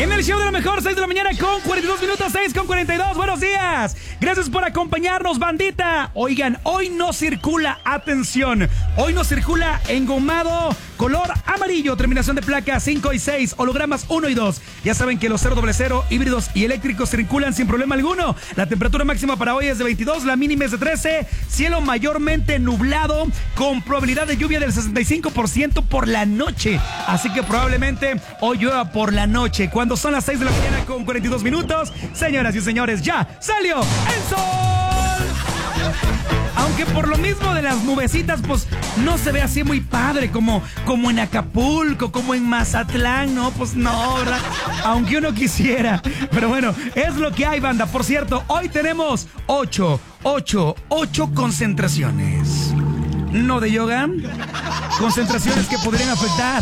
En el show de la mejor, 6 de la mañana con 42 minutos, 6 con 42. Buenos días. Gracias por acompañarnos, bandita. Oigan, hoy no circula, atención, hoy no circula engomado color amarillo, terminación de placa 5 y 6, hologramas 1 y 2. Ya saben que los 000, híbridos y eléctricos circulan sin problema alguno. La temperatura máxima para hoy es de 22, la mínima es de 13. Cielo mayormente nublado, con probabilidad de lluvia del 65% por la noche. Así que probablemente hoy llueva por la noche. Cuando son las 6 de la mañana con 42 minutos, señoras y señores, ya salió el sol. Aunque por lo mismo de las nubecitas, pues no se ve así muy padre como en Acapulco, como en Mazatlán, no, pues no, ¿verdad? Aunque uno quisiera. Pero bueno, es lo que hay, banda. Por cierto, hoy tenemos 8 concentraciones. No de yoga, concentraciones que podrían afectar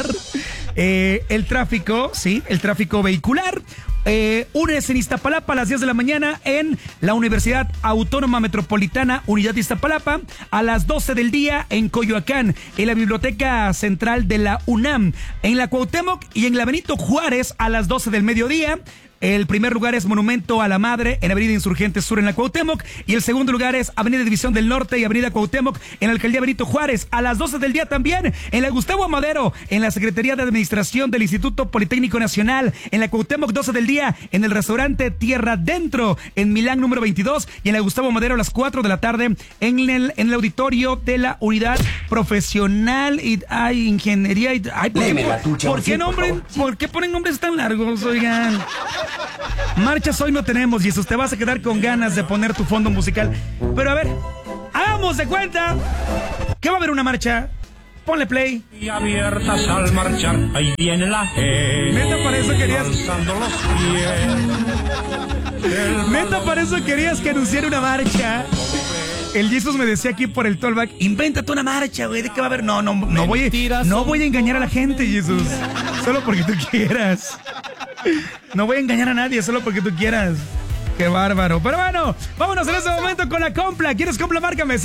el tráfico, sí, el tráfico vehicular. Una es en Iztapalapa a las 10 de la mañana en la Universidad Autónoma Metropolitana Unidad de Iztapalapa, a las 12 del día en Coyoacán, en la Biblioteca Central de la UNAM, en la Cuauhtémoc y en la Benito Juárez a las 12 del mediodía. El primer lugar es Monumento a la Madre en Avenida Insurgentes Sur en la Cuauhtémoc, y el segundo lugar es Avenida División del Norte y Avenida Cuauhtémoc en la Alcaldía Benito Juárez a las 12 del día también en la Gustavo Amadero en la Secretaría de Administración del Instituto Politécnico Nacional en la Cuauhtémoc 12 del día en el restaurante Tierra Dentro en Milán número 22 y en la Gustavo Amadero a las 4 de la tarde en el auditorio de la Unidad Profesional y Ingeniería y ¿por qué ponen nombres tan largos, oigan? Marchas hoy no tenemos, Jesús, te vas a quedar con ganas de poner tu fondo musical. Pero a ver, hagamos de cuenta que va a haber una marcha. Ponle play. Y abiertas al marchar, ahí viene la gente. Neta, para eso querías. Alzando los pies. Neta, para eso querías que anunciara una marcha. El Jesús me decía aquí por el tollback, invéntate una marcha, güey, ¿de qué va a haber? No voy a engañar a la gente, Jesús. Solo porque tú quieras. No voy a engañar a nadie, solo porque tú quieras. Qué bárbaro. Pero bueno, vámonos en este momento con la compla. ¿Quieres compla? Márcame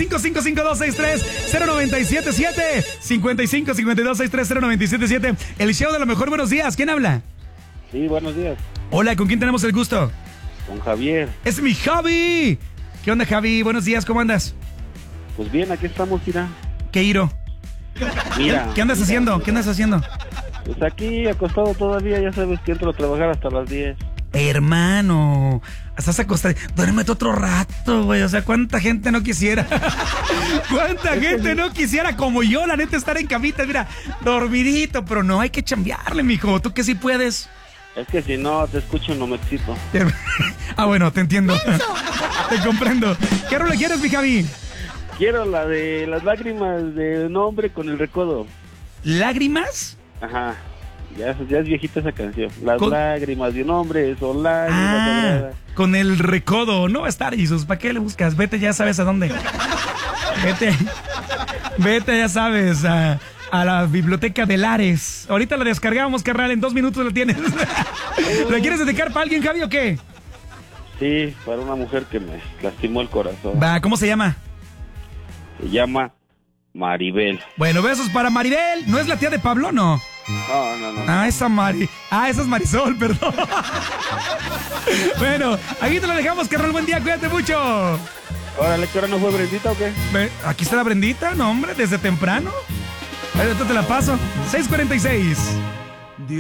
5552630977 5552630977. El show de lo mejor. Buenos días. ¿Quién habla? Sí, buenos días. Hola, ¿con quién tenemos el gusto? Con Javier. Es mi Javi. ¿Qué onda, Javi? Buenos días, ¿cómo andas? Pues bien, aquí estamos, mira. ¿Qué iro? Mira. ¿Qué andas haciendo? ¿Qué andas haciendo? Pues aquí acostado todavía, ya sabes que entro a trabajar hasta las 10. Hermano, estás acostado. Duérmete otro rato, güey. O sea, ¿cuánta gente no quisiera? ¿Cuánta gente no quisiera como yo, la neta, estar en camita? Mira, dormidito, pero no, hay que chambearle, mijo. Tú que sí puedes. Es que si no te escucho no me excito. Bueno, te entiendo. Te comprendo. ¿Qué rola quieres, mi Javi? Quiero la de las lágrimas de un hombre con el recodo. ¿Lágrimas? Ajá. Ya es viejita esa canción. Las lágrimas de un hombre son lágrimas. Con el recodo. No va a estar, Jesús. ¿Para qué le buscas? Vete, ya sabes a dónde. Vete, ya sabes, a la biblioteca de Lares. Ahorita la descargamos, carnal. En 2 minutos la tienes. ¿La quieres dedicar para alguien, Javi, o qué? Sí, para una mujer que me lastimó el corazón. Va, ¿cómo se llama? Se llama Maribel. Bueno, besos para Maribel. ¿No es la tía de Pablo, no? No. Esa es Marisol, perdón. Bueno, aquí te lo dejamos, carnal. Buen día, cuídate mucho. Órale, ¿qué hora no fue Brendita o qué? Aquí está la Brendita, no, hombre, desde temprano. Ahorita te la paso. 6:46.